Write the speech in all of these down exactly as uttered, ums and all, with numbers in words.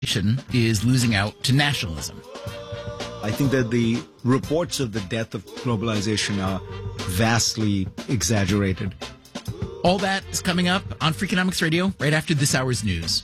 is losing out to nationalism. I think that the reports of the death of globalization are vastly exaggerated. All that is coming up on Freakonomics Radio right after this hour's news.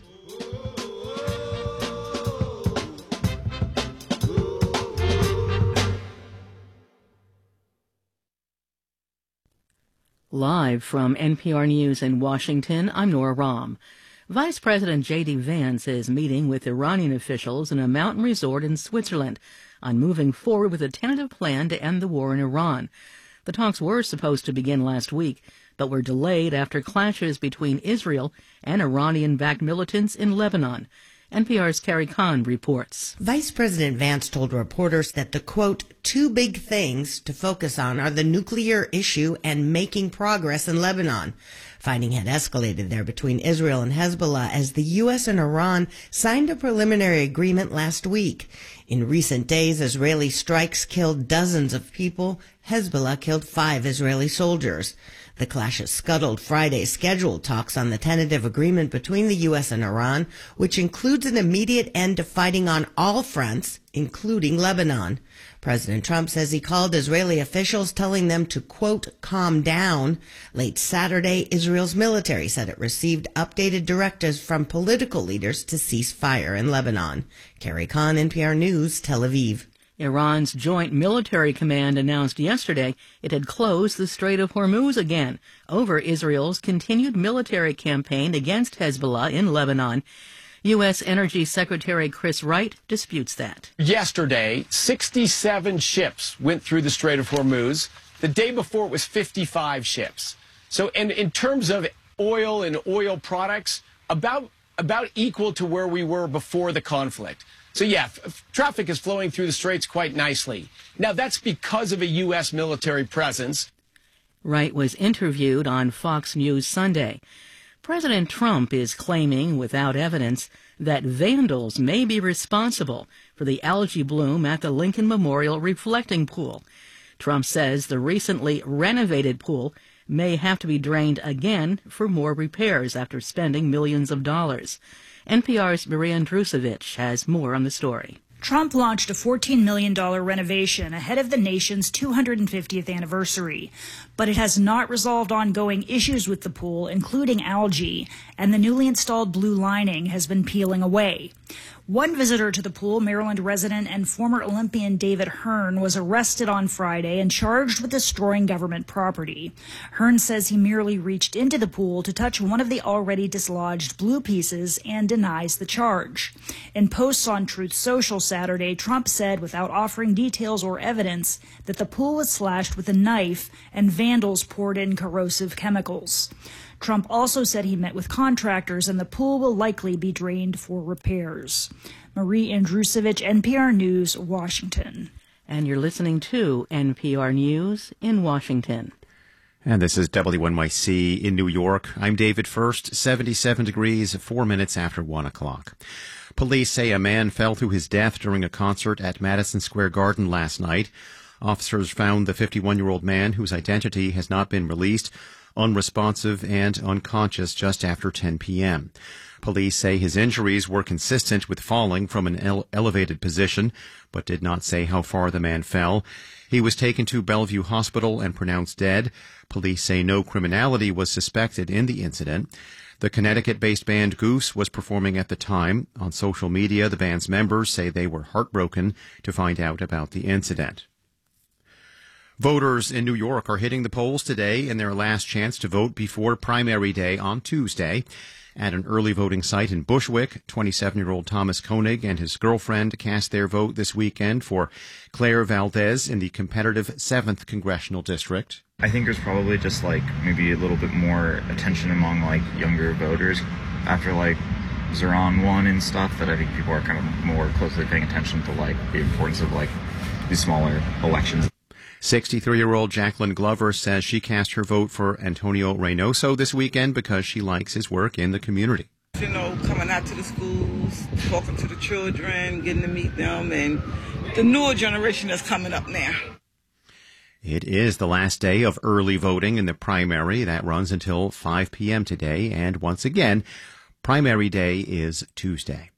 Live from N P R News in Washington, I'm Nora Rahm. Vice President J D. Vance is meeting with Iranian officials in a mountain resort in Switzerland on moving forward with a tentative plan to end the war in Iran. The talks were supposed to begin last week, but were delayed after clashes between Israel and Iranian-backed militants in Lebanon. N P R's Carrie Kahn reports. Vice President Vance told reporters that the, quote, two big things to focus on are the nuclear issue and making progress in Lebanon. Fighting had escalated there between Israel and Hezbollah as the U S and Iran signed a preliminary agreement last week. In recent days, Israeli strikes killed dozens of people. Hezbollah killed five Israeli soldiers. The clashes scuttled Friday's scheduled talks on the tentative agreement between the U S and Iran, which includes an immediate end to fighting on all fronts, including Lebanon. President Trump says he called Israeli officials telling them to, quote, calm down. Late Saturday, Israel's military said it received updated directives from political leaders to cease fire in Lebanon. Carrie Kahn, N P R News, Tel Aviv. Iran's Joint Military Command announced yesterday it had closed the Strait of Hormuz again over Israel's continued military campaign against Hezbollah in Lebanon. U S. Energy Secretary Chris Wright disputes that. Yesterday, sixty-seven ships went through the Strait of Hormuz. The day before, it was fifty-five ships. So, and in terms of oil and oil products, about about equal to where we were before the conflict. So, yeah, f- traffic is flowing through the straits quite nicely. Now, that's because of a U S military presence. Wright was interviewed on Fox News Sunday. President Trump is claiming, without evidence, that vandals may be responsible for the algae bloom at the Lincoln Memorial Reflecting Pool. Trump says the recently renovated pool may have to be drained again for more repairs after spending millions of dollars. N P R's Maria Andrusevich has more on the story. Trump launched a fourteen million dollars renovation ahead of the nation's two hundred fiftieth anniversary, but it has not resolved ongoing issues with the pool, including algae, and the newly installed blue lining has been peeling away. One visitor to the pool, Maryland resident and former Olympian David Hearn, was arrested on Friday and charged with destroying government property. Hearn says he merely reached into the pool to touch one of the already dislodged blue pieces and denies the charge. In posts on Truth Social Saturday, Trump said, without offering details or evidence, that the pool was slashed with a knife and vandals poured in corrosive chemicals. Trump also said he met with contractors and the pool will likely be drained for repairs. Marie Andrusevich, N P R News, Washington. And you're listening to N P R News in Washington. And this is W N Y C in New York. I'm David First, seventy-seven degrees, four minutes after one o'clock. Police say a man fell to his death during a concert at Madison Square Garden last night. Officers found the fifty-one-year-old man, whose identity has not been released, unresponsive and unconscious just after ten p.m. Police say his injuries were consistent with falling from an ele- elevated position, but did not say how far the man fell. He was taken to Bellevue Hospital and pronounced dead. Police say no criminality was suspected in the incident. The Connecticut-based band Goose was performing at the time. On social media, the band's members say they were heartbroken to find out about the incident. Voters in New York are hitting the polls today in their last chance to vote before primary day on Tuesday. At an early voting site in Bushwick, twenty-seven-year-old Thomas Koenig and his girlfriend cast their vote this weekend for Claire Valdez in the competitive seventh Congressional District. I think there's probably just like maybe a little bit more attention among like younger voters after like Zeron won and stuff, that I think people are kind of more closely paying attention to like the importance of like these smaller elections. sixty-three-year-old Jacqueline Glover says she cast her vote for Antonio Reynoso this weekend because she likes his work in the community. You know, coming out to the schools, talking to the children, getting to meet them, and the newer generation that's coming up now. It is the last day of early voting in the primary. That runs until five p.m. today. And once again, primary day is Tuesday.